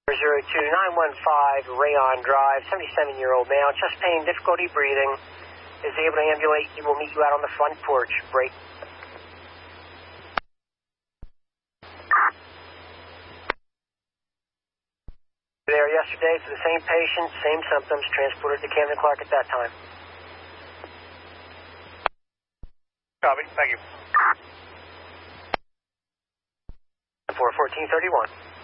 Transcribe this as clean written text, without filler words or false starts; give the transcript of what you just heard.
02915 Rayon Drive, 77-year-old male, chest pain, difficulty breathing, is able to ambulate. He will meet you out on the front porch. Break. There yesterday for the same patient, same symptoms, transported to Camden Clark at that time. Copy, thank you. For 1431.